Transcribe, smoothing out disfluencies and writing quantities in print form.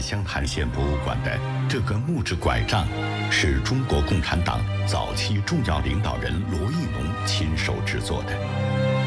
湘潭县博物馆的这根木质拐杖，是中国共产党早期重要领导人罗玉农亲手制作的。